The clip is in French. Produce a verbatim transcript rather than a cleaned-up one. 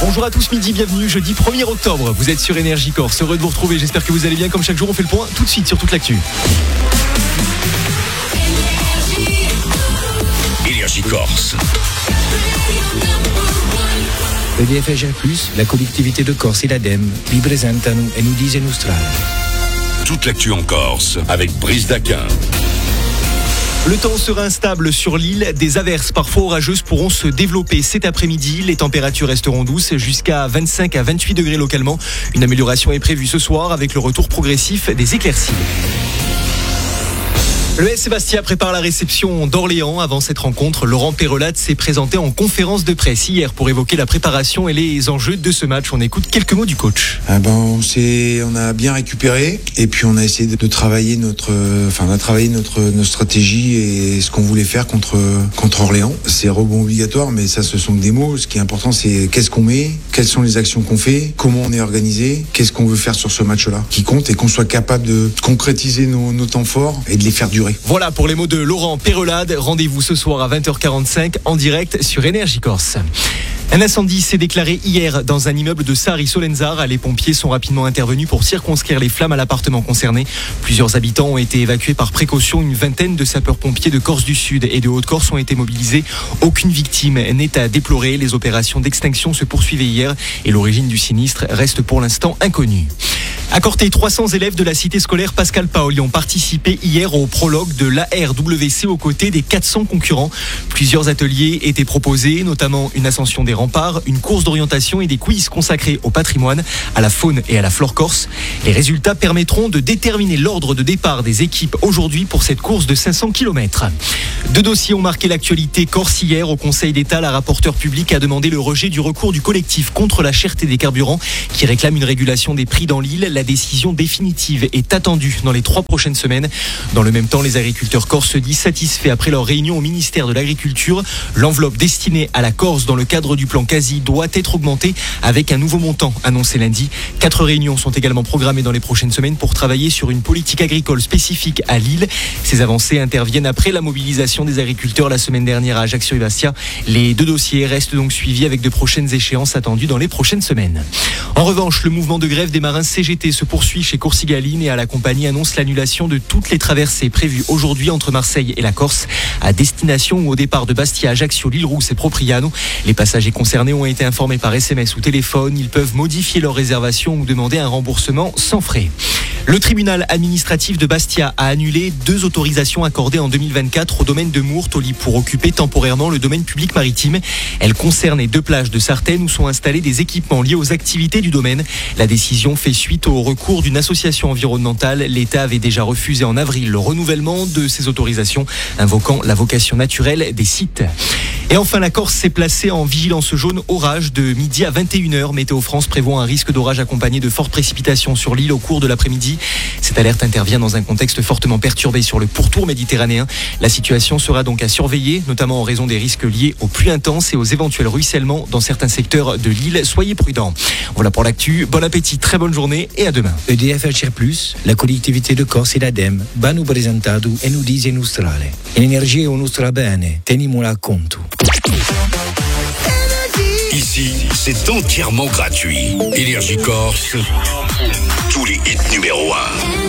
Bonjour à tous, midi, bienvenue, jeudi premier octobre. Vous êtes sur Énergie Corse, heureux de vous retrouver. J'espère que vous allez bien. Comme chaque jour, on fait le point tout de suite sur toute l'actu. Énergie Corse. E D F H R plus, la collectivité de Corse et l'ADEME vi presentano E nous disent Nostrale. Toute l'actu en Corse avec Brice Daquin. Le temps sera instable sur l'île. Des averses parfois orageuses pourront se développer cet après-midi. Les températures resteront douces jusqu'à vingt-cinq à vingt-huit degrés localement. Une amélioration est prévue ce soir avec le retour progressif des éclaircies. Le S C Bastia prépare la réception d'Orléans. Avant cette rencontre, Laurent Peyrelade s'est présenté en conférence de presse hier pour évoquer la préparation et les enjeux de ce match. On écoute quelques mots du coach. Ah ben, on, s'est, on a bien récupéré et puis on a essayé de, de travailler notre, enfin, on a travaillé notre, notre stratégie et ce qu'on voulait faire contre, contre Orléans. C'est rebond obligatoire, mais ça, ce sont que des mots. Ce qui est important, c'est qu'est-ce qu'on met, quelles sont les actions qu'on fait, comment on est organisé, qu'est-ce qu'on veut faire sur ce match-là, qui compte et qu'on soit capable de concrétiser nos, nos temps forts et de les faire durer. Voilà pour les mots de Laurent Peyrelade. Rendez-vous ce soir à vingt heures quarante-cinq en direct sur Énergie Corse. Un incendie s'est déclaré hier dans un immeuble de Sari-Solenzar. Les pompiers sont rapidement intervenus pour circonscrire les flammes à l'appartement concerné. Plusieurs habitants ont été évacués par précaution. Une vingtaine de sapeurs-pompiers de Corse du Sud et de Haute-Corse ont été mobilisés. Aucune victime n'est à déplorer. Les opérations d'extinction se poursuivaient hier et l'origine du sinistre reste pour l'instant inconnue. À Corté, trois cents élèves de la cité scolaire Pascal Paoli ont participé hier au prologue de l'A R W C aux côtés des quatre cents concurrents. Plusieurs ateliers étaient proposés, notamment une ascension des remparts, une course d'orientation et des quiz consacrés au patrimoine, à la faune et à la flore corse. Les résultats permettront de déterminer l'ordre de départ des équipes aujourd'hui pour cette course de cinq cents kilomètres. Deux dossiers ont marqué l'actualité corse hier. Au Conseil d'État, la rapporteure publique a demandé le rejet du recours du collectif contre la cherté des carburants qui réclame une régulation des prix dans l'île. La décision définitive est attendue dans les trois prochaines semaines. Dans le même temps, les agriculteurs corses se disent satisfaits après leur réunion au ministère de l'Agriculture. L'enveloppe destinée à la Corse dans le cadre du plan quasi doit être augmentée avec un nouveau montant annoncé lundi. Quatre réunions sont également programmées dans les prochaines semaines pour travailler sur une politique agricole spécifique à l'île. Ces avancées interviennent après la mobilisation des agriculteurs la semaine dernière à Ajaccio et Bastia. Les deux dossiers restent donc suivis avec de prochaines échéances attendues dans les prochaines semaines. En revanche, le mouvement de grève des marins C G T se poursuit chez Coursigaline et à la compagnie annonce l'annulation de toutes les traversées prévues aujourd'hui entre Marseille et la Corse à destination ou au départ de Bastia, Ajaccio, l'Île-Rousse et Propriano. Les passagers concernés ont été informés par S M S ou téléphone. Ils peuvent modifier leur réservation ou demander un remboursement sans frais. Le tribunal administratif de Bastia a annulé deux autorisations accordées en deux mille vingt-quatre au domaine de Mourtoli pour occuper temporairement le domaine public maritime. Elles concernaient deux plages de Sartène où sont installés des équipements liés aux activités du domaine. La décision fait suite au recours d'une association environnementale. L'État avait déjà refusé en avril le renouvellement de ces autorisations, invoquant la vocation naturelle des sites. Et enfin, la Corse s'est placée en vigilance jaune orage de midi à vingt et une heures. Météo France prévoit un risque d'orage accompagné de fortes précipitations sur l'île au cours de l'après-midi. Cette alerte intervient dans un contexte fortement perturbé sur le pourtour méditerranéen. La situation sera donc à surveiller, notamment en raison des risques liés aux pluies intenses et aux éventuels ruissellements dans certains secteurs de l'île. Soyez prudents. Voilà pour l'actu. Bon appétit, très bonne journée et à demain. E D F H R plus, la collectivité de Corse et l'ADEME vanno presentato E nous disent Nostrale. L'énergie est nostra bene, tenimola conto. Ici, c'est entièrement gratuit. Énergie Corse, tous les hits numéro un.